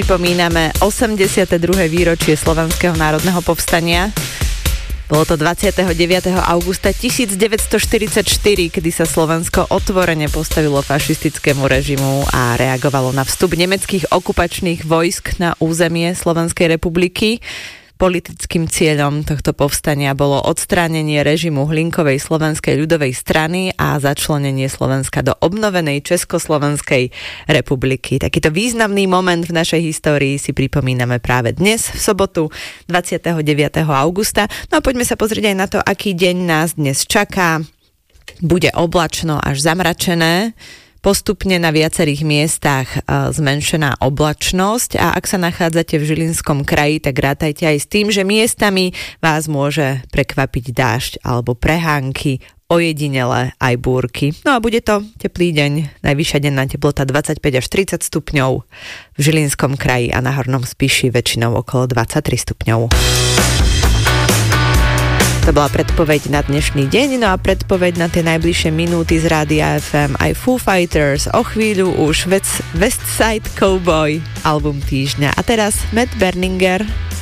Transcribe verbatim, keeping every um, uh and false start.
Pripomíname osemdesiate druhé výročie Slovenského národného povstania. Bolo to dvadsiateho deviateho augusta tisícdeväťstoštyridsaťštyri, kedy sa Slovensko otvorene postavilo fašistickému režimu a reagovalo na vstup nemeckých okupačných vojsk na územie Slovenskej republiky. Politickým cieľom tohto povstania bolo odstránenie režimu Hlinkovej slovenskej ľudovej strany a začlenenie Slovenska do obnovenej Československej republiky. Takýto významný moment v našej histórii si pripomíname práve dnes, v sobotu dvadsiateho deviateho augusta. No a poďme sa pozrieť aj na to, aký deň nás dnes čaká. Bude oblačno až zamračené. Postupne na viacerých miestach zmenšená oblačnosť a ak sa nachádzate v Žilinskom kraji, tak rátajte aj s tým, že miestami vás môže prekvapiť dážď alebo prehánky, ojedinele aj búrky. No a bude to teplý deň, najvyššia denná teplota dvadsaťpäť až tridsať stupňov, v Žilinskom kraji a na Hornom Spiši väčšinou okolo dvadsaťtri stupňov. To bola predpoveď na dnešný deň, no a predpoveď na tie najbližšie minúty z Rádia ef em aj Foo Fighters, o chvíľu už West Side Cowboy, album týždňa. A teraz Matt Berninger.